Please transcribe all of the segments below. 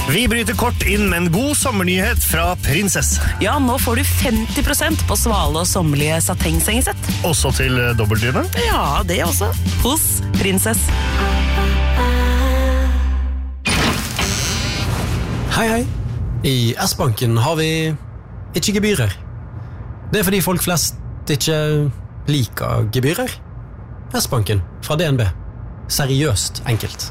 Vi bryter kort inn med en god sommernyhet fra Prinsess. Ja, nå får du 50% på svale og sommerlige satengsengesett. Også til dobbeltdyne? Ja, det også. Hos Prinsess. Hei. I S-banken har vi ikke gebyrer. Det fordi folk flest ikke liker gebyrer. S-banken fra DNB. Seriøst enkelt.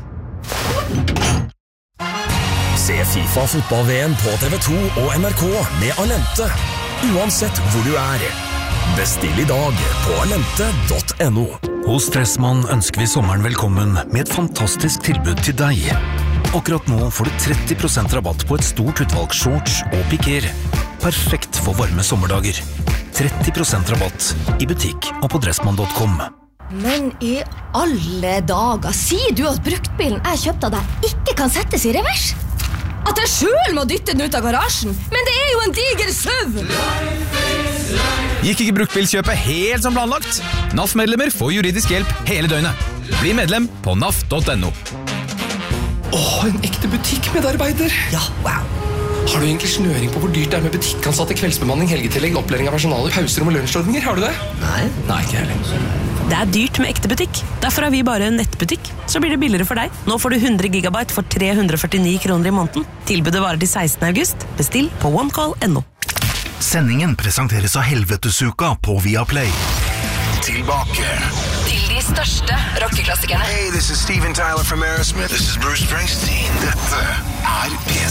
Se FIFA fotball-VM på TV2 og NRK med Alente, uansett hvor du er. Bestill i dag på alente.no. Hos Dressmann ønsker vi sommeren velkommen med et fantastisk tilbud til deg. Akkurat nå får du 30% rabatt på et stort utvalg shorts og piker. Perfekt for varme sommerdager. 30% rabatt i butikk og på dressmann.com. Men i alle dager, sier du at bruktbilen jeg kjøpte av deg ikke kan settes i revers? At jeg selv må dytte den ut av garasjen? Men det er jo en diger SUV! Gikk ikke bruktbilkjøpet helt som planlagt? NAF-medlemmer får juridisk hjelp hele døgnet. Bli medlem på naf.no. En ekte butikkmedarbeider. Ja, wow. Har du egentlig snøring på hvor dyrt det er med butikkansatte, kveldsbemanning, helgetillegg, opplæring av personalet, pauser og lunsjordninger? Har du det? Nei, ikke heller. Det er dyrt med ekte butikk. Derfor er vi bare en nettbutikk. Så blir det billigere for deg. Nå får du 100 gigabyte for 349 kroner i måneden. Tilbudet varer til 16. august. Bestill på onecall.no. Sendingen presenteres av Helvetesuka på Viaplay. Tilbake til de største rockeklassikerne. Hey, this is Steven Tyler from Aerosmith. This is Bruce Springsteen. Dette er